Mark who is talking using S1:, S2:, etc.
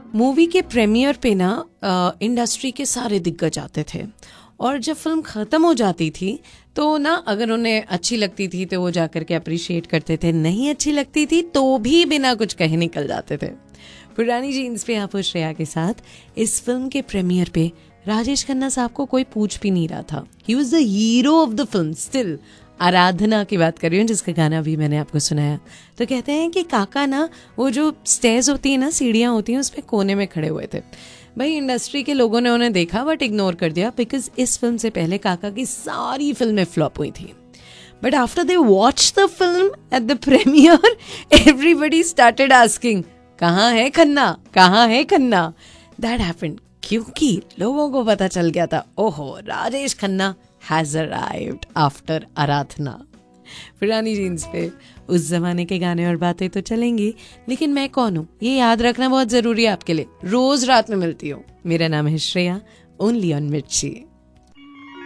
S1: Movie के premiere पे ना इंडस्ट्री के सारे दिग्गज आते थे और जब फिल्म ख़त्म हो जाती थी तो ना अगर उन्हें अच्छी लगती थी तो वो जाकर के अप्रिशिएट करते थे, नहीं अच्छी लगती थी तो भी बिना कुछ कहे निकल जाते थे। पुरानी जीन्स पे आप श्रेया के साथ इस फिल्म के प्रीमियर पे राजेश खन्ना साहब को कोई पूछ भी नहीं रहा था। He was the hero of the film. Still आराधना की बात कर रही हूँ जिसका गाना भी मैंने आपको सुनाया। तो कहते हैं कि काका ना वो जो स्टेयर्स होती है ना, सीढ़ियाँ होती हैं, उस पर कोने में खड़े हुए थे। भाई इंडस्ट्री के लोगों ने उन्हें देखा बट इग्नोर कर दिया बिकॉज इस फिल्म से पहले काका की सारी फिल्में फ्लॉप हुई थी। But after they watch the film at the premiere everybody started asking कहाँ है खन्ना, कहाँ है खन्ना। दैट हैपेंड क्योंकि लोगों को पता चल गया था, ओहो Rajesh Khanna has arrived after आराधना। पुरानी जीन्स पे उस जमाने के गाने और बातें तो चलेंगी, लेकिन मैं कौन हूँ ये याद रखना बहुत जरूरी है आपके लिए। रोज रात में मिलती हूँ। मेरा नाम है श्रेया, ओनली ऑन मिर्ची।